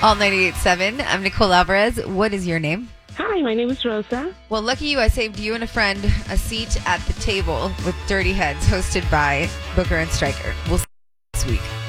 All 98.7. I'm Nicole Alvarez. What is your name? Hi, my name is Rosa. Well, lucky you, I saved you and a friend a seat at the table with Dirty Heads, hosted by Booker and Stryker. We'll see you this week.